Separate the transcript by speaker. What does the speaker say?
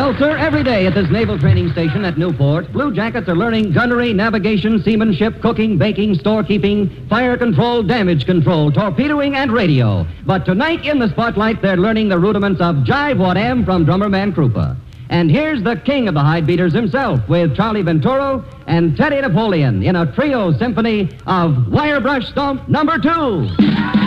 Speaker 1: Well, sir, every day at this naval training station at Newport, Blue Jackets are learning gunnery, navigation, seamanship, cooking, baking, storekeeping, fire control, damage control, torpedoing, and radio. But tonight in the spotlight, they're learning the rudiments of Jive What Am from drummer Man Krupa. And here's the king of the hide beaters himself with Charlie Venturo and Teddy Napoleon in a trio symphony of Wirebrush Stomp No. 2.